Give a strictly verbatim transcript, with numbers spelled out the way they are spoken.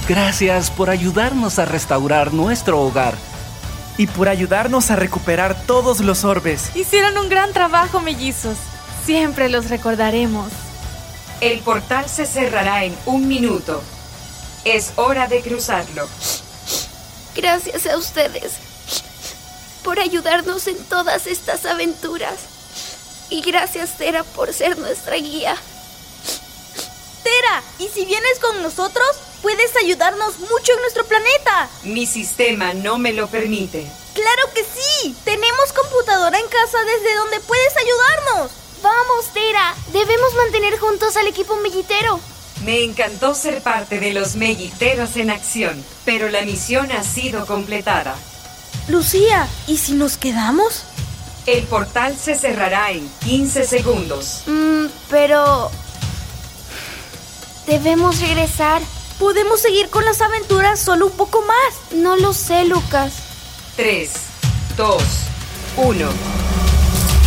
Gracias por ayudarnos a restaurar nuestro hogar. Y por ayudarnos a recuperar todos los orbes. Hicieron un gran trabajo, mellizos. Siempre los recordaremos. El portal se cerrará en un minuto. Es hora de cruzarlo. Gracias a ustedes por ayudarnos en todas estas aventuras. Y gracias, Tera, por ser nuestra guía. Tera, ¿y si vienes con nosotros? Puedes ayudarnos mucho en nuestro planeta. Mi sistema no me lo permite. ¡Claro que sí! Tenemos computadora en casa desde donde puedes ayudarnos. Vamos, Tera. Debemos mantener juntos al equipo mellitero. Me encantó ser parte de los melliteros en acción, pero la misión ha sido completada. Lucía, ¿y si nos quedamos? El portal se cerrará en quince segundos. Mm, pero... debemos regresar. ¿Podemos seguir con las aventuras solo un poco más? No lo sé, Lucas. tres, dos, uno.